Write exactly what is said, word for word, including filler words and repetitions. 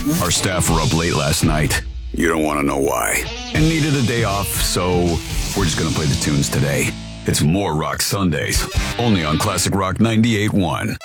Our staff were up late last night. You don't want to know why. And needed a day off, so we're just going to play the tunes today. It's More Rock Sundays, only on Classic Rock ninety-eight point one.